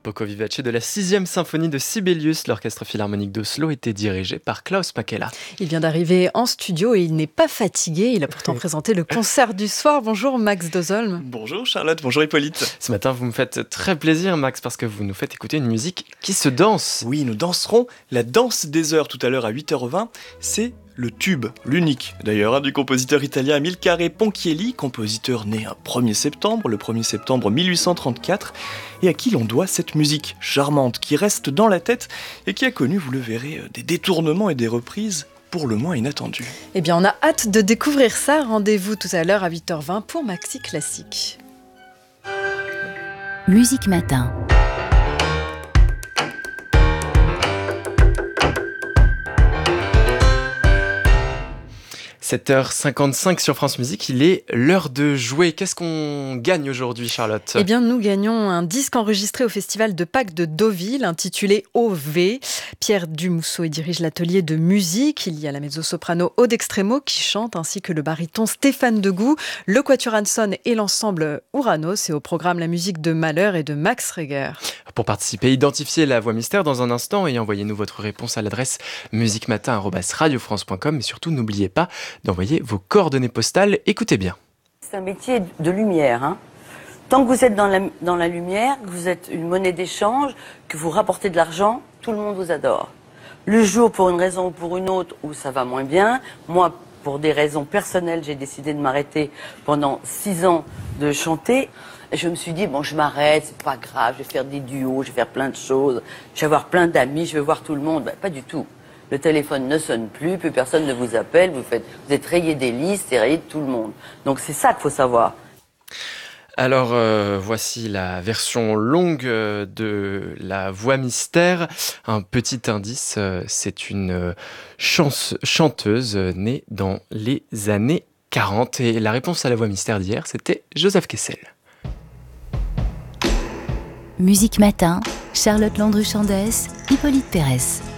Poco Vivace de la 6e symphonie de Sibelius, l'orchestre philharmonique d'Oslo était dirigé par Klaus Makela. Il vient d'arriver en studio et il n'est pas fatigué. Il a pourtant présenté le concert du soir. Bonjour Max Dozolm. Bonjour Charlotte, bonjour Hippolyte. Ce matin, vous me faites très plaisir Max parce que vous nous faites écouter une musique qui se danse. Oui, nous danserons la danse des heures tout à l'heure à 8h20. C'est le tube, l'unique d'ailleurs, du compositeur italien Amilcare Ponchielli, compositeur né un 1er septembre, le 1er septembre 1834, et à qui l'on doit cette musique charmante qui reste dans la tête et qui a connu, vous le verrez, des détournements et des reprises pour le moins inattendues. Eh bien, on a hâte de découvrir ça. Rendez-vous tout à l'heure à 8h20 pour Maxi Classique. Musique Matin. 7h55 sur France Musique, il est l'heure de jouer. Qu'est-ce qu'on gagne aujourd'hui, Charlotte ? Eh bien, nous gagnons un disque enregistré au Festival de Pâques de Deauville, intitulé OV. Pierre Dumousseau y dirige l'atelier de musique. Il y a la mezzo-soprano Aude Extremo qui chante, ainsi que le baryton Stéphane Degout, le quatuor Hanson et l'ensemble Ouranos. Et au programme, la musique de Mahler et de Max Reger. Pour participer, identifiez la voix mystère dans un instant et envoyez-nous votre réponse à l'adresse musiquematin@radiofrance.com. Et surtout, n'oubliez pas d'envoyer vos coordonnées postales. Écoutez bien. C'est un métier de lumière. Hein. Tant que vous êtes dans la lumière, que vous êtes une monnaie d'échange, que vous rapportez de l'argent, tout le monde vous adore. Le jour, pour une raison ou pour une autre, où ça va moins bien, moi, pour des raisons personnelles, j'ai décidé de m'arrêter pendant 6 ans de chanter. Et je me suis dit, bon, je m'arrête, c'est pas grave, je vais faire des duos, je vais faire plein de choses, je vais avoir plein d'amis, je vais voir tout le monde. Ben, pas du tout. Le téléphone ne sonne plus personne ne vous appelle, vous êtes rayé des listes et rayé de tout le monde. Donc c'est ça qu'il faut savoir. Alors voici la version longue de la voix mystère. Un petit indice, c'est une chanteuse née dans les années 40. Et la réponse à la voix mystère d'hier, c'était Joseph Kessel. Musique Matin, Charlotte Landru-Chandès, Hippolyte Pérez.